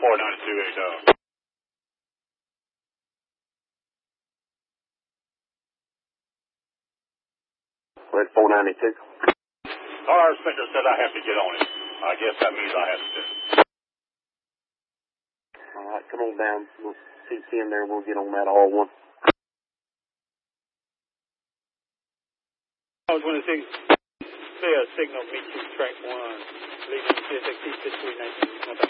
49280. Red 492. Our inspector said I have to get on it. I guess that means I have to. All right, come on down. We'll see Tim there. We'll get on that R1. I was going to say a signal meet you track 1, leaving CSXT 6319.